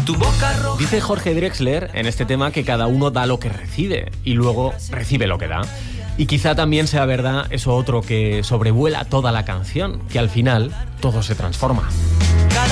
Dice Jorge Drexler en este tema que cada uno da lo que recibe y luego recibe lo que da. Y quizá también sea verdad eso otro que sobrevuela toda la canción, que al final todo se transforma.